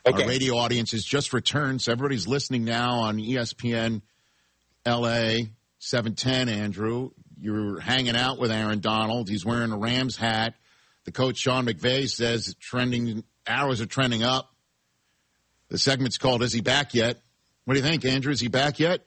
Okay. Our radio audience has just returned, so everybody's listening now on ESPN LA 710, Andrew. You're hanging out with Aaron Donald. He's wearing a Rams hat. The coach, Sean McVay, says arrows are trending up. The segment's called Is He Back Yet? What do you think, Andrew? Is he back yet?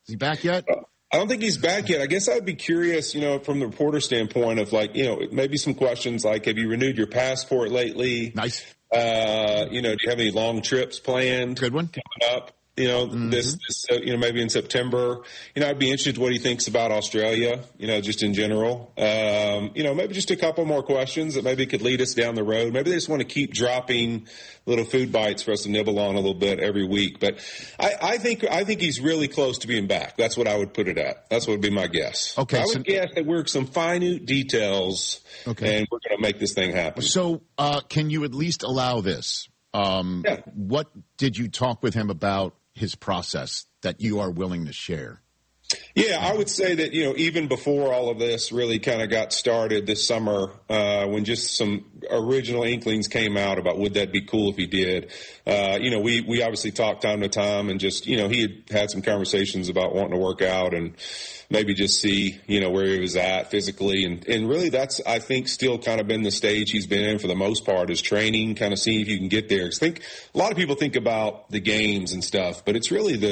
I don't think he's back yet. I guess I'd be curious, from the reporter standpoint of maybe some questions like, have you renewed your passport lately? Nice. Do you have any long trips planned? Good one. Coming up? This maybe in September. I'd be interested what he thinks about Australia, just in general. Maybe just a couple more questions that maybe could lead us down the road. Maybe they just want to keep dropping little food bites for us to nibble on a little bit every week. But I think he's really close to being back. That's what I would put it at. That's what would be my guess. Okay. I would guess that we're some minute details, okay, and we're going to make this thing happen. So can you at least allow this? Yeah. What did you talk with him about his process that you are willing to share? Yeah, I would say that, even before all of this really kind of got started this summer, when just some original inklings came out about would that be cool if he did, we obviously talked time to time and just, he had some conversations about wanting to work out and maybe just see, where he was at physically. And really that's, I think, still kind of been the stage he's been in for the most part, is training, kind of seeing if you can get there. 'Cause a lot of people think about the games and stuff, but it's really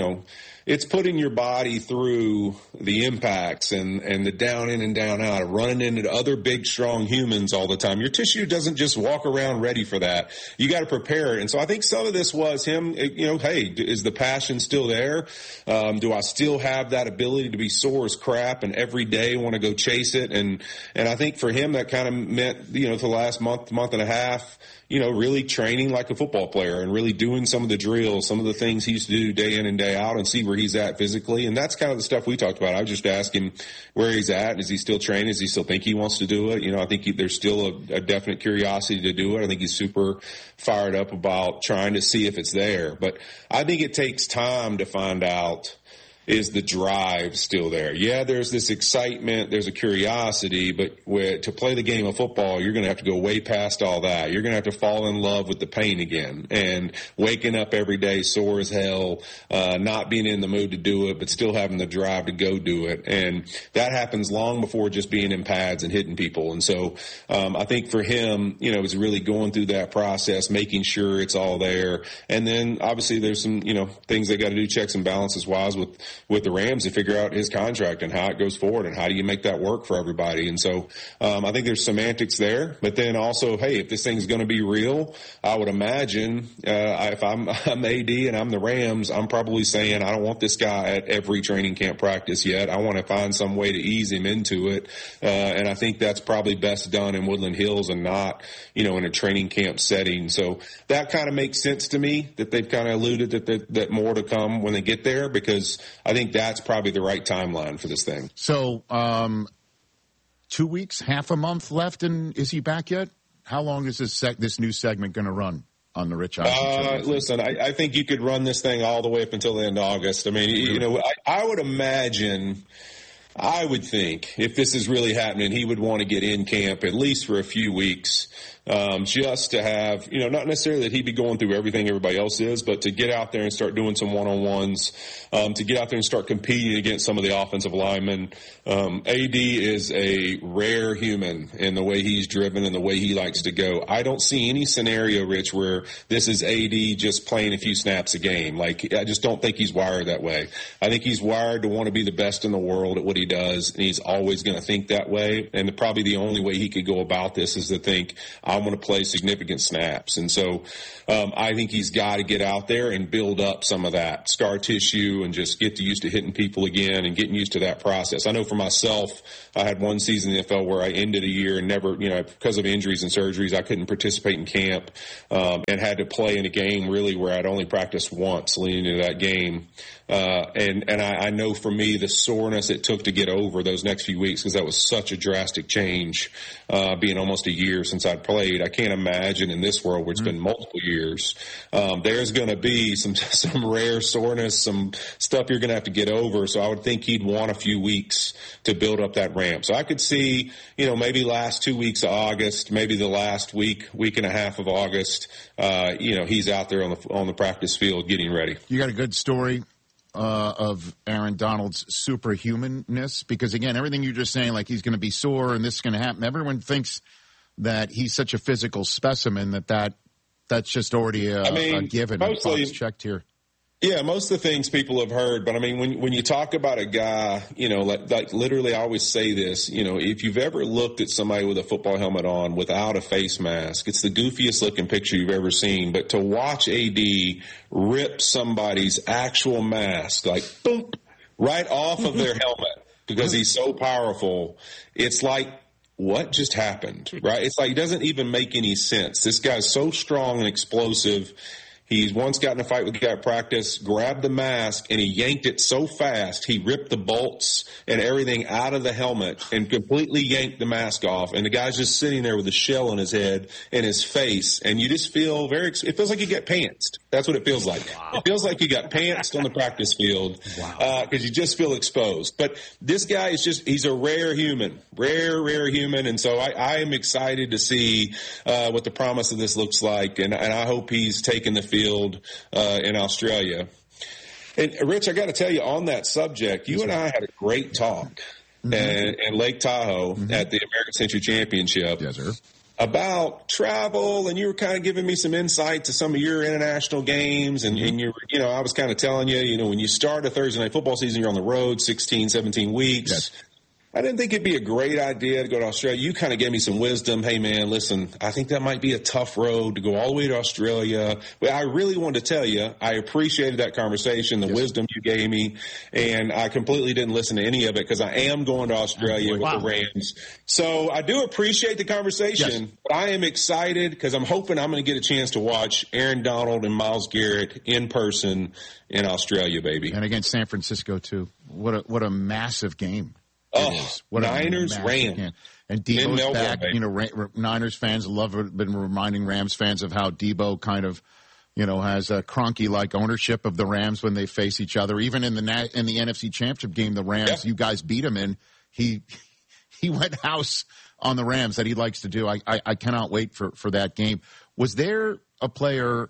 it's putting your body through the impacts and the down in and down out of running into other big, strong humans all the time. Your tissue doesn't just walk around ready for that. You got to prepare it. And so I think some of this was him, hey, is the passion still there? Do I still have that ability to be sore as crap and every day want to go chase it? And I think for him that kind of meant, the last month and a half, really training like a football player and really doing some of the drills, some of the things he used to do day in and day out and see where he's at physically. And that's kind of the stuff we talked about. I was just asking where he's at. Is he still training? Does he still think he wants to do it? I think there's still a definite curiosity to do it. I think he's super fired up about trying to see if it's there. But I think it takes time to find out, is the drive still there? Yeah, there's this excitement, there's a curiosity, but to play the game of football, you're going to have to go way past all that. You're going to have to fall in love with the pain again and waking up every day sore as hell, not being in the mood to do it, but still having the drive to go do it. And that happens long before just being in pads and hitting people. And so I think for him, it's really going through that process, making sure it's all there. And then obviously there's some, things they got to do, checks and balances wise with the Rams to figure out his contract and how it goes forward and how do you make that work for everybody. And so I think there's semantics there, but then also, hey, if this thing's going to be real, I would imagine if I'm AD and I'm the Rams, I'm probably saying I don't want this guy at every training camp practice yet. I want to find some way to ease him into it. And I think that's probably best done in Woodland Hills and not, in a training camp setting. So that kind of makes sense to me that they've kind of alluded that more to come when they get there, because I think that's probably the right timeline for this thing. So 2 weeks, half a month left, and is he back yet? How long is this new segment going to run on the Rich Eisen show? Listen, I think you could run this thing all the way up until the end of August. I mean, I would imagine, I would think, if this is really happening, he would want to get in camp at least for a few weeks. Just to have, not necessarily that he'd be going through everything everybody else is, but to get out there and start doing some one-on-ones, to get out there and start competing against some of the offensive linemen. AD is a rare human in the way he's driven and the way he likes to go. I don't see any scenario, Rich, where this is AD just playing a few snaps a game. I just don't think he's wired that way. I think he's wired to want to be the best in the world at what he does, and he's always going to think that way. And probably the only way he could go about this is to think, I want to play significant snaps. And so I think he's got to get out there and build up some of that scar tissue and just get used to hitting people again and getting used to that process. I know for myself, I had one season in the NFL where I ended a year and never, because of injuries and surgeries, I couldn't participate in camp and had to play in a game really where I'd only practiced once leading into that game. And I know for me, the soreness it took to to get over those next few weeks because that was such a drastic change, being almost a year since I'd played. I can't imagine in this world where it's been multiple years. There's going to be some rare soreness, some stuff you're going to have to get over. So I would think he'd want a few weeks to build up that ramp. So I could see, maybe last 2 weeks of August, maybe the last week and a half of August, he's out there on the practice field getting ready. You got a good story of Aaron Donald's superhumanness? Because, again, everything you're just saying, like he's going to be sore and this is going to happen, everyone thinks that he's such a physical specimen that's just already a given. Mostly, checked here. Yeah, most of the things people have heard, but I mean, when you talk about a guy, like literally I always say this, if you've ever looked at somebody with a football helmet on without a face mask, it's the goofiest looking picture you've ever seen. But to watch AD rip somebody's actual mask, like boom, right off of their helmet because he's so powerful, it's like, what just happened, right? It's like, it doesn't even make any sense. This guy's so strong and explosive. He's once got in a fight with a guy at practice, grabbed the mask, and he yanked it so fast, he ripped the bolts and everything out of the helmet and completely yanked the mask off. And the guy's just sitting there with a shell on his head and his face. And you just feel it feels like you get pantsed. That's what it feels like. Wow. It feels like you got pantsed on the practice field because you just feel exposed. But this guy he's a rare human. And so I am excited to see what the promise of this looks like. And I hope he's taking the field in Australia. And Rich, I got to tell you on that subject, you and I had a great talk in Lake Tahoe at the American Century Championship. Yes, sir. About travel, and you were kind of giving me some insight to some of your international games, and I was kind of telling you, when you start a Thursday night football season, you're on the road 16, 17 weeks. Yes. I didn't think it'd be a great idea to go to Australia. You kind of gave me some wisdom. Hey, man, listen, I think that might be a tough road to go all the way to Australia. But I really wanted to tell you, I appreciated that conversation, the wisdom you gave me, and I completely didn't listen to any of it because I am going to Australia with the Rams. So I do appreciate the conversation, but I am excited because I'm hoping I'm going to get a chance to watch Aaron Donald and Myles Garrett in person in Australia, baby. And against San Francisco, too. What a massive game. What Niners, Rams. And Debo's back. Niners fans been reminding Rams fans of how Debo kind of, has a Kroenke-like ownership of the Rams when they face each other. Even in the NFC Championship game, the Rams, you guys beat him in. He went house on the Rams that he likes to do. I cannot wait for that game. Was there a player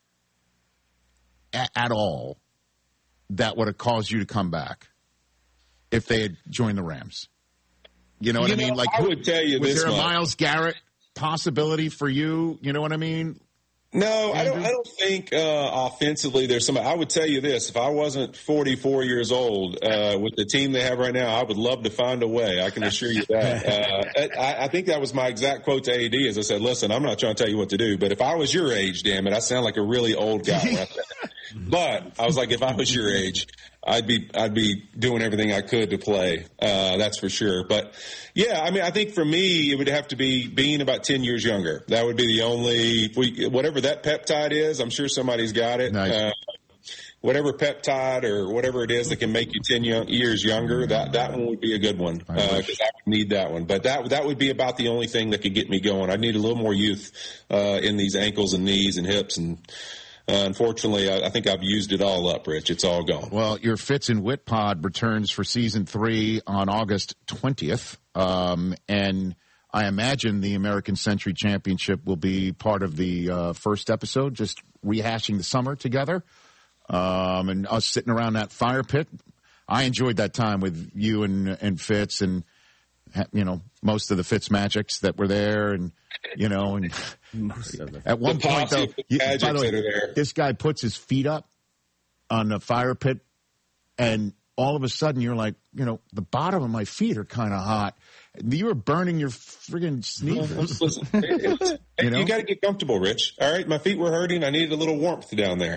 at all that would have caused you to come back if they had joined the Rams? You know what I mean? Like, I would tell you was this. Was there a Myles Garrett possibility for you? You know what I mean? No, I don't think offensively there's somebody. I would tell you this. If I wasn't 44 years old with the team they have right now, I would love to find a way. I can assure you that. I think that was my exact quote to AD as I said, listen, I'm not trying to tell you what to do, but if I was your age, damn it, I sound like a really old guy right there. But I was like, if I was your age, I'd be doing everything I could to play. That's for sure. But yeah, I mean, I think for me, it would have to be being about 10 years younger. That would be the only, whatever that peptide is, I'm sure somebody's got it. Nice. Whatever peptide or whatever it is that can make you 10 years younger, that one would be a good one. Because I would need that one. But that would be about the only thing that could get me going. I'd need a little more youth, in these ankles and knees and hips and, unfortunately, I think I've used it all up, Rich. It's all gone. Well, your Fitz and Wit pod returns for Season 3 on August 20th. And I imagine the American Century Championship will be part of the first episode, just rehashing the summer together. And us sitting around that fire pit. I enjoyed that time with you and Fitz and, most of the Fitz Magics that were there and, and at one point, though, by the way, this guy puts his feet up on the fire pit, and all of a sudden you're like, the bottom of my feet are kind of hot. You were burning your friggin' sneakers. Listen, You got to get comfortable, Rich. All right, my feet were hurting. I needed a little warmth down there.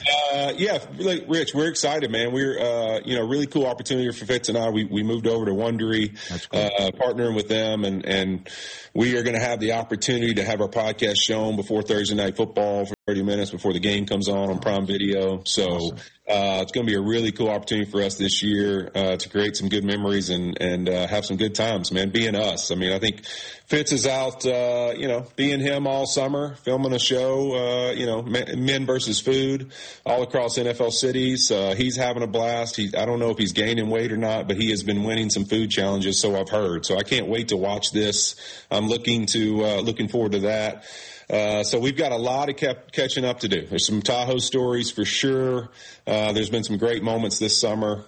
Like, Rich, we're excited, man. We're really cool opportunity for Fitz and I. We moved over to Wondery, partnering with them, and we are going to have the opportunity to have our podcast shown before Thursday Night Football for 30 minutes before the game comes on Prime Video. So awesome. It's going to be a really cool opportunity for us this year to create some good memories and have some good times, man, being us. I mean, I think Fitz is out, being him all summer, filming a show, Men versus Food all across NFL cities. He's having a blast. I don't know if he's gaining weight or not, but he has been winning some food challenges, so I've heard. So I can't wait to watch this. I'm looking forward to that. So we've got a lot of catching up to do. There's some Tahoe stories for sure. There's been some great moments this summer.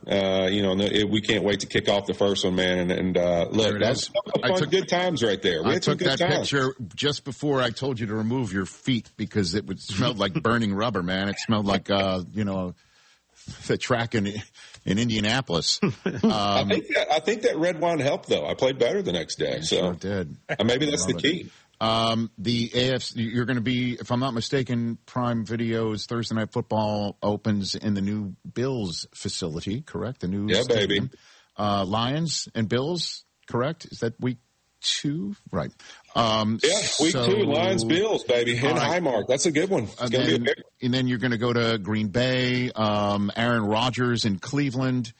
We can't wait to kick off the first one, man. And look, that's good times right there. I took that picture just before I told you to remove your feet because it smelled like burning rubber, man. It smelled like, the track in Indianapolis. I think that red wine helped, though. I played better the next day. So sure did. Maybe that's the key. The AFC, you're going to be, if I'm not mistaken, Prime Video's Thursday Night Football opens in the new Bills facility, correct? The new stadium. Baby. Lions and Bills, correct? Is that week 2? Right. Week 2, Lions, Bills, baby. In Highmark. That's a good one. It's going to be a big one. And then you're going to go to Green Bay, Aaron Rodgers in Cleveland.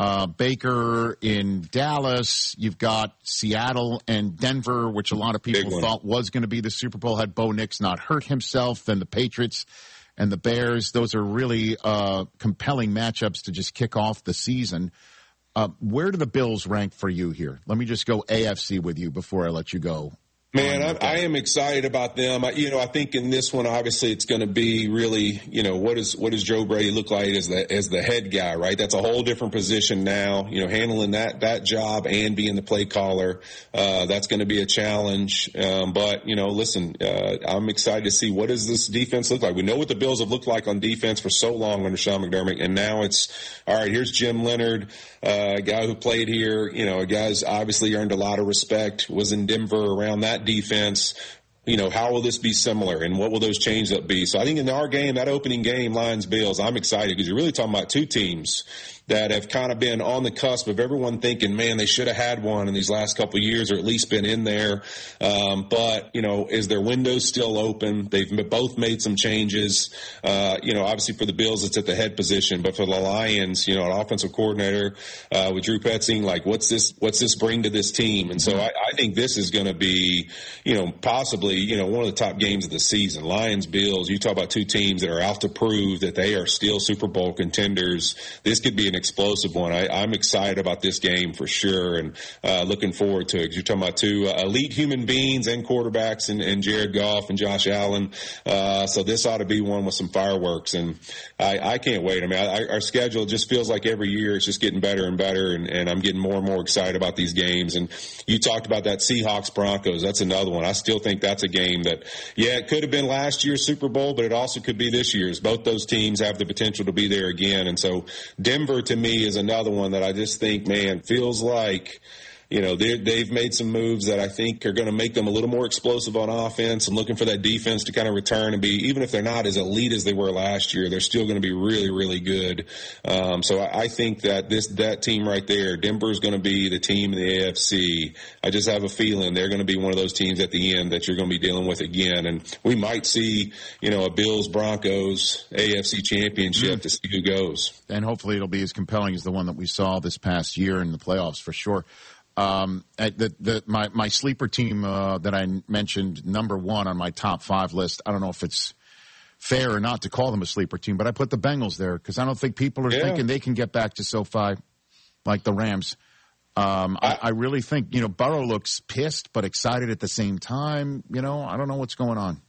Baker in Dallas. You've got Seattle and Denver, which a lot of people thought was going to be the Super Bowl had Bo Nix not hurt himself. Then the Patriots and the Bears. Those are really compelling matchups to just kick off the season. Where do the Bills rank for you here? Let me just go AFC with you before I let you go. Man, I am excited about them. I think in this one, obviously, it's going to be really, what does Joe Brady look like as the head guy, right? That's a whole different position now. Handling that job and being the play caller, that's going to be a challenge. But listen, I'm excited to see what does this defense look like. We know what the Bills have looked like on defense for so long under Sean McDermott, and now it's all right. Here's Jim Leonard, a guy who played here. A guy's obviously earned a lot of respect. Was in Denver around that defense. How will this be similar and what will those changes up be? So I think in our game, that opening game, Lions-Bills, I'm excited because you're really talking about two teams that have kind of been on the cusp of everyone thinking, man, they should have had one in these last couple of years or at least been in there. But is their window still open? They've both made some changes. Obviously for the Bills, it's at the head position, but for the Lions, an offensive coordinator with Drew Petzing, like what's this bring to this team? And so I think this is going to be, possibly, one of the top games of the season. Lions, Bills, you talk about two teams that are out to prove that they are still Super Bowl contenders. This could be an explosive one. I'm excited about this game for sure and looking forward to it. You're talking about two elite human beings and quarterbacks and Jared Goff and Josh Allen. So this ought to be one with some fireworks, and I can't wait. I mean, our schedule just feels like every year it's just getting better and better, and I'm getting more and more excited about these games. And you talked about that Seahawks-Broncos. That's another one. I still think that's a game that, it could have been last year's Super Bowl, but it also could be this year's. Both those teams have the potential to be there again. And so Denver, to me, is another one that I just think, man, feels like, they've made some moves that I think are going to make them a little more explosive on offense. I'm looking for that defense to kind of return and be, even if they're not as elite as they were last year, they're still going to be really, really good. So I think that that team right there, Denver is going to be the team in the AFC. I just have a feeling they're going to be one of those teams at the end that you're going to be dealing with again. And we might see, a Bills-Broncos AFC championship to see who goes. And hopefully it'll be as compelling as the one that we saw this past year in the playoffs for sure. My sleeper team that I mentioned, number one on my top 5 list, I don't know if it's fair or not to call them a sleeper team, but I put the Bengals there because I don't think people are thinking they can get back to SoFi like the Rams. I really think, Burrow looks pissed but excited at the same time. I don't know what's going on.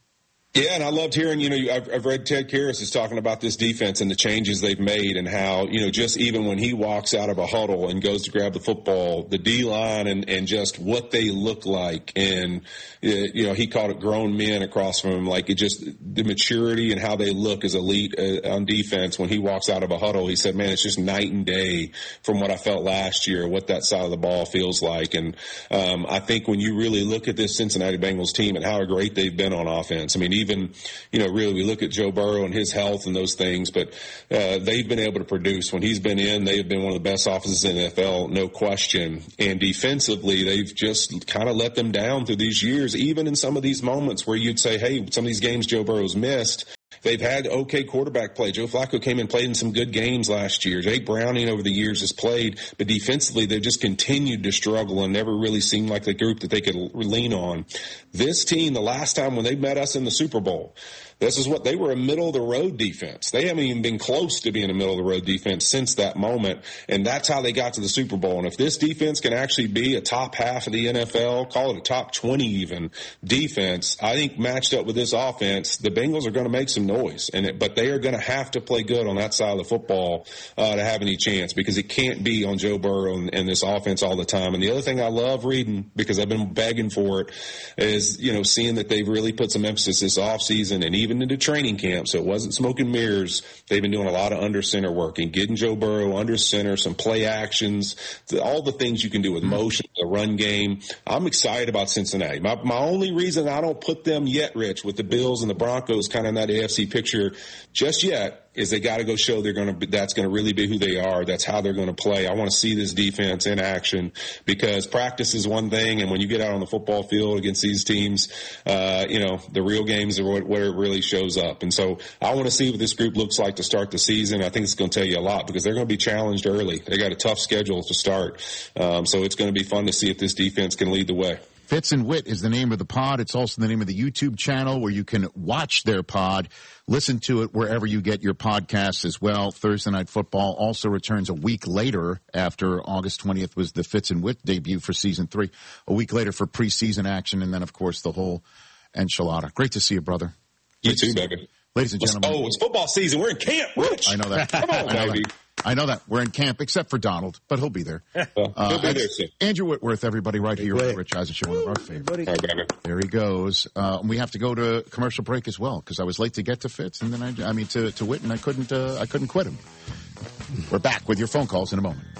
Yeah, and I loved hearing, I've read Ted Karras is talking about this defense and the changes they've made and how, just even when he walks out of a huddle and goes to grab the football, the D-line and just what they look like. And, he called it grown men across from him. Like the maturity and how they look as elite on defense when he walks out of a huddle. He said, man, it's just night and day from what I felt last year, what that side of the ball feels like. And I think when you really look at this Cincinnati Bengals team and how great they've been on offense, I mean, even, really we look at Joe Burrow and his health and those things, but they've been able to produce. When he's been in, they've been one of the best offenses in the NFL, no question. And defensively, they've just kind of let them down through these years, even in some of these moments where you'd say, hey, some of these games Joe Burrow's missed, they've had okay quarterback play. Joe Flacco came and played in some good games last year. Jake Browning over the years has played, but defensively they've just continued to struggle and never really seemed like the group that they could lean on. This team, the last time when they met us in the Super Bowl, this is what they were, a middle-of-the-road defense. They haven't even been close to being a middle-of-the-road defense since that moment, and that's how they got to the Super Bowl. And if this defense can actually be a top half of the NFL, call it a top 20 even, defense, I think matched up with this offense, the Bengals are going to make some noise. But they are going to have to play good on that side of the football to have any chance, because it can't be on Joe Burrow and this offense all the time. And the other thing I love reading, because I've been begging for it, is, seeing that they've really put some emphasis this offseason and even into training camp, so it wasn't smoke and mirrors. They've been doing a lot of under center work and getting Joe Burrow under center, some play actions, all the things you can do with motion, the run game. I'm excited about Cincinnati. My only reason I don't put them yet, Rich, with the Bills and the Broncos kind of in that AFC picture just yet, is they got to go show that's going to really be who they are. That's how they're going to play. I want to see this defense in action, because practice is one thing, and when you get out on the football field against these teams, the real games are where it really shows up. And so I want to see what this group looks like to start the season. I think it's going to tell you a lot, because they're going to be challenged early. They got a tough schedule to start. So it's going to be fun to see if this defense can lead the way. Fitz and Wit is the name of the pod. It's also the name of the YouTube channel where you can watch their pod. Listen to it wherever you get your podcasts as well. Thursday Night Football also returns a week later. After August 20th was the Fitz and Wit debut for season 3. A week later for preseason action, and then, of course, the whole enchilada. Great to see you, brother. You too, baby. Ladies and gentlemen. Oh, it's football season. We're in camp, Rich. I know that. Come on, baby. I know that. We're in camp, except for Donald, but he'll be there. He'll be there soon. Andrew Whitworth, everybody, right here on the Rich Eisen Show, one of our favorites. There he goes. We have to go to commercial break as well, because I was late to get to Fitz, and then to Whit, and I couldn't quit him. We're back with your phone calls in a moment.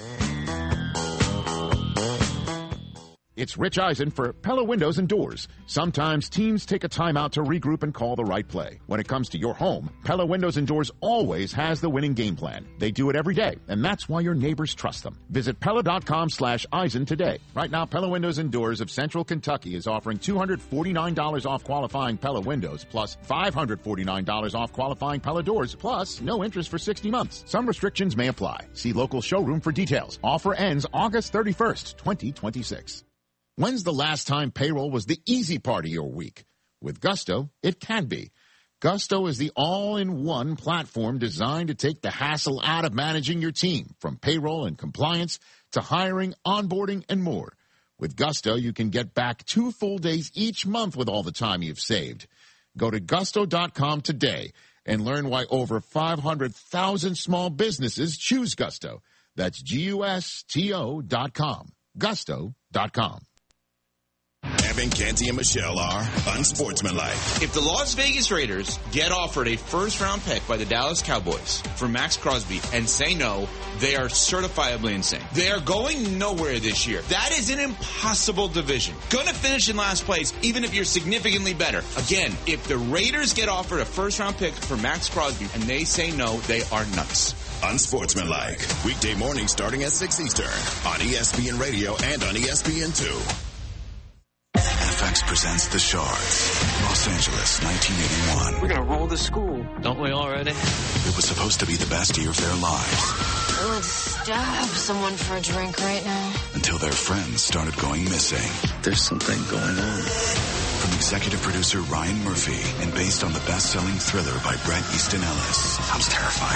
It's Rich Eisen for Pella Windows and Doors. Sometimes teams take a timeout to regroup and call the right play. When it comes to your home, Pella Windows and Doors always has the winning game plan. They do it every day, and that's why your neighbors trust them. Visit Pella.com/Eisen today. Right now, Pella Windows and Doors of Central Kentucky is offering $249 off qualifying Pella windows, plus $549 off qualifying Pella doors, plus no interest for 60 months. Some restrictions may apply. See local showroom for details. Offer ends August 31st, 2026. When's the last time payroll was the easy part of your week? With Gusto, it can be. Gusto is the all-in-one platform designed to take the hassle out of managing your team, from payroll and compliance to hiring, onboarding, and more. With Gusto, you can get back 2 full days each month with all the time you've saved. Go to Gusto.com today and learn why over 500,000 small businesses choose Gusto. That's Gusto.com. Gusto.com. Evan, Canty, and Michelle are unsportsmanlike. If the Las Vegas Raiders get offered a first-round pick by the Dallas Cowboys for Max Crosby and say no, they are certifiably insane. They are going nowhere this year. That is an impossible division. Going to finish in last place, even if you're significantly better. Again, if the Raiders get offered a first-round pick for Max Crosby and they say no, they are nuts. Unsportsmanlike. Weekday mornings starting at 6 Eastern on ESPN Radio and on ESPN2. FX presents The Shards, Los Angeles, 1981. We're going to roll the school. Don't we already? It was supposed to be the best year of their lives. I would stab someone for a drink right now. Until their friends started going missing. There's something going on. From executive producer Ryan Murphy and based on the best-selling thriller by Bret Easton Ellis. Sounds terrifying.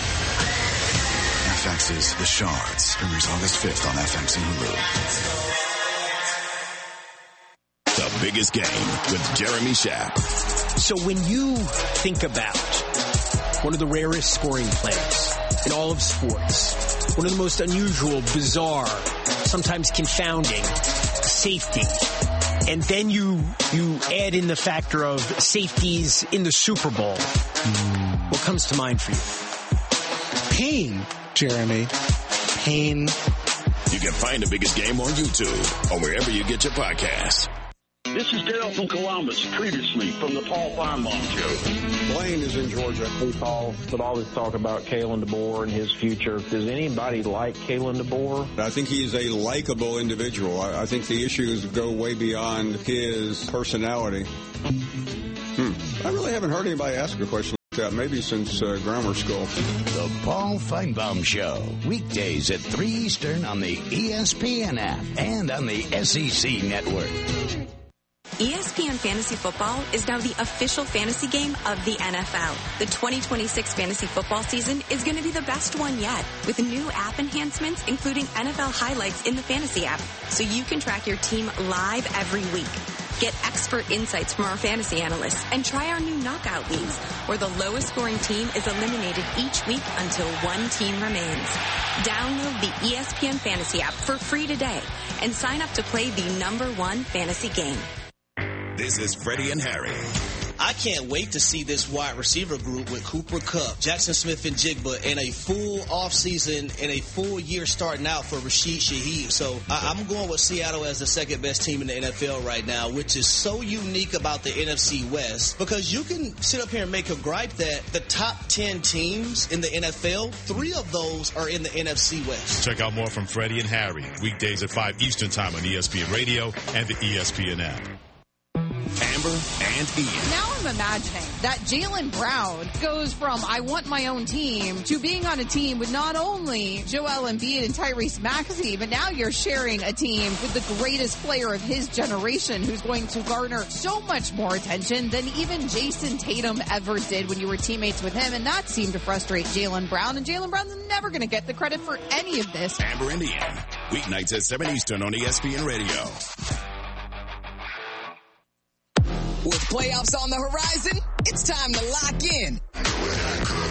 FX's The Shards premieres August 5th on FX and Hulu. The biggest game with Jeremy Schaap. So when you think about one of the rarest scoring plays in all of sports, one of the most unusual, bizarre, sometimes confounding safety, and then you add in the factor of safeties in the Super Bowl, what comes to mind for you? Pain, Jeremy. Pain. You can find the biggest game on YouTube or wherever you get your podcasts. This is Dale from Columbus, previously from the Paul Feinbaum Show. Blaine is in Georgia. Hey, Paul, with all this talk about Kalen DeBoer and his future, does anybody like Kalen DeBoer? I think he's a likable individual. I think the issues go way beyond his personality. I really haven't heard anybody ask a question like that, maybe since grammar school. The Paul Feinbaum Show, weekdays at 3 Eastern on the ESPN app and on the SEC Network. ESPN Fantasy Football is now the official fantasy game of the NFL. The 2026 fantasy football season is going to be the best one yet, with new app enhancements including NFL highlights in the fantasy app, so you can track your team live every week. Get expert insights from our fantasy analysts and try our new knockout leagues, where the lowest scoring team is eliminated each week until one team remains. Download the ESPN Fantasy app for free today and sign up to play the #1 fantasy game. This is Freddie and Harry. I can't wait to see this wide receiver group with Cooper Kupp, Jackson Smith and Jigba, and a full offseason and a full year starting out for Rashid Shaheed. So I'm going with Seattle as the second best team in the NFL right now, which is so unique about the NFC West, because you can sit up here and make a gripe that the top 10 teams in the NFL, 3 of those are in the NFC West. Check out more from Freddie and Harry, weekdays at 5 Eastern Time on ESPN Radio and the ESPN app. Amber and Ian. Now I'm imagining that Jaylen Brown goes from I want my own team to being on a team with not only Joel Embiid and Tyrese Maxey, but now you're sharing a team with the greatest player of his generation, who's going to garner so much more attention than even Jason Tatum ever did when you were teammates with him. And that seemed to frustrate Jaylen Brown. And Jaylen Brown's never going to get the credit for any of this. Amber and Ian, weeknights at 7 Eastern on ESPN Radio. With playoffs on the horizon, it's time to lock in.